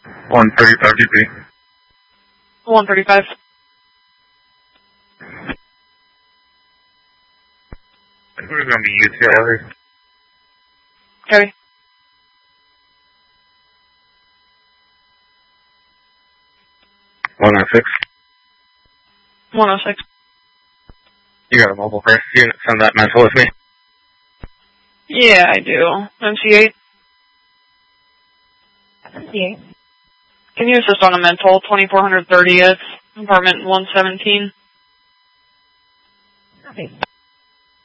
135 DP. 135. Who's going to be UTR? Copy. 106. 106. You got a mobile first unit, send that mental with me. Yeah, I do. MC8. MC8. Can you assist on a mental? 2430th, apartment 117. Copy.